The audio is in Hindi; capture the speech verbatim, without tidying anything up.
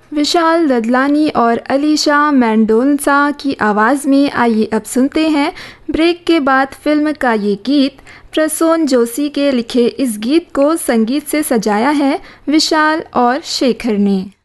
विशाल ददलानी और अलीशा मेंडोन्सा की आवाज़ में। आइए अब सुनते हैं ब्रेक के बाद फिल्म का ये गीत। प्रसून जोशी के लिखे इस गीत को संगीत से सजाया है विशाल और शेखर ने।